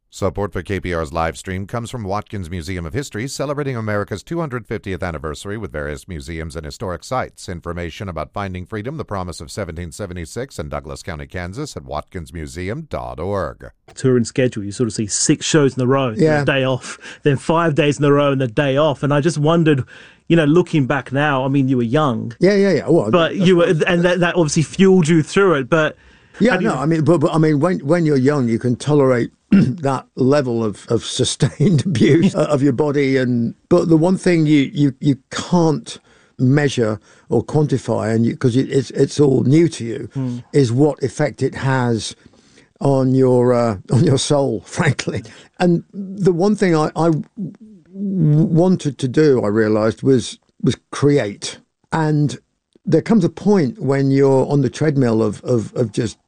Support for KPR's live stream comes from Watkins Museum of History, celebrating America's 250th anniversary with various museums and historic sites. Information about Finding Freedom, The Promise of 1776 in Douglas County, Kansas at watkinsmuseum.org. Touring schedule, you sort of see 6 shows in a row, Yeah. a day off, then 5 days in a row and a day off. And I just wondered, looking back now, I mean, you were young. Yeah. Well, But you were, and that obviously fueled you through it. But when you're young, you can tolerate that level of sustained abuse of your body, but the one thing you can't measure or quantify, and because it's all new to you, is what effect it has on your soul, frankly. And the one thing I wanted to do, I realised, was create. And there comes a point when you're on the treadmill of just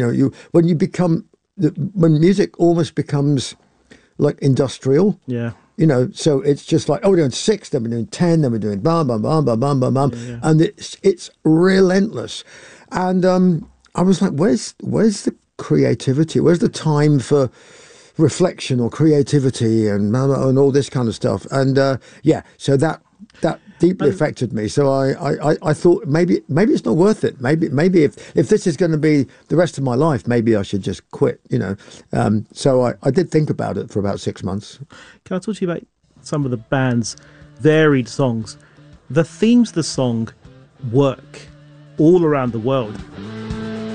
when music almost becomes like industrial. yeah. So it's just like, we're doing 6, then we're doing 10, then we're doing bam, bam, bam, bam, bam, bam, bam. Yeah. And it's relentless. And I was like, where's the creativity? Where's the time for reflection or creativity and all this kind of stuff? And so that deeply affected me. So I thought maybe it's not worth it. Maybe if this is going to be the rest of my life, maybe I should just quit. So I did think about it for about 6 months. Can I talk to you about some of the band's varied songs? The themes of the song work all around the world.